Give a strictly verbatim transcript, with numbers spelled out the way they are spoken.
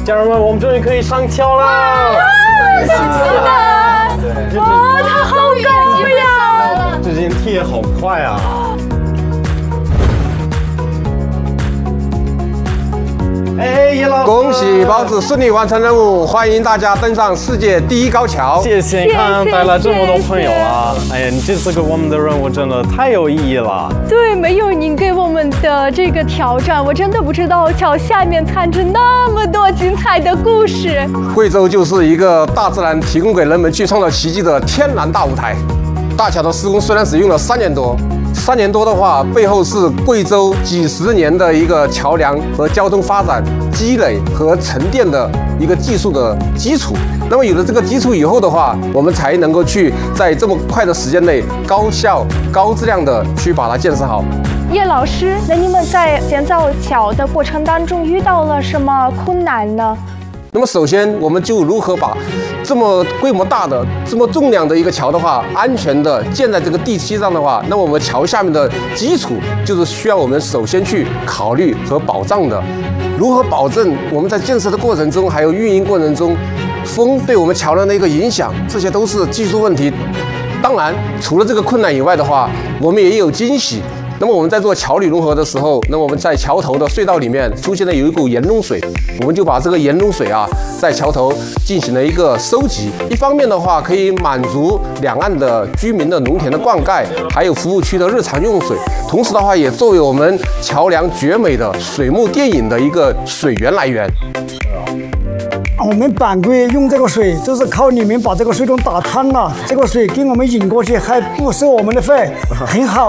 家人们，我们终于可以上桥啦！ 是的， 对， 哇，它好高呀！ 最近踢也好快啊！哎，叶老师， 恭喜包子顺利完成任务，欢迎大家登上世界第一高桥。 谢谢，你看带了这么多朋友啊！哎呀，你这次给我们的任务真的太有意义了。 对，没有您给我们的这个挑战，我真的不知道桥下面藏着那么多精彩的故事。 贵州就是一个大自然提供给人们去创造奇迹的天然大舞台。大桥的施工虽然只用了三年多。三年多的话，背后是贵州几十年的一个桥梁和交通发展积累和沉淀的一个技术的基础。那么有了这个基础以后的话，我们才能够去在这么快的时间内高效、高质量的去把它建设好。 叶老师，那你们在建造桥的过程当中遇到了什么困难呢？ 那么首先，我们就如何把这么规模大的、这么重量的一个桥的话，安全的建在这个地基上的话，那么我们桥下面的基础就是需要我们首先去考虑和保障的。如何保证我们在建设的过程中，还有运营过程中，风对我们桥梁的一个影响，这些都是技术问题。当然，除了这个困难以外的话，我们也有惊喜。那么我们在做桥铝融合的时候，那么我们在桥头的隧道里面出现了有一股盐卤水，我们就把这个盐卤水啊，在桥头进行了一个收集。一方面的话，可以满足两岸的居民的农田的灌溉，还有服务区的日常用水。同时的话，也作为我们桥梁绝美的水幕电影的一个水源来源。 我们板龟用这个水，就是靠你们把这个水桶打汤了，这个水给我们引过去，还不收我们的费，很好。